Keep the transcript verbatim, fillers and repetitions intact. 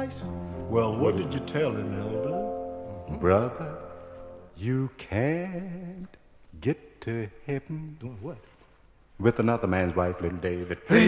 twice. Well, what did you tell him, Elder? Brother, you can't get to heaven. Doing what? With another man's wife, little David.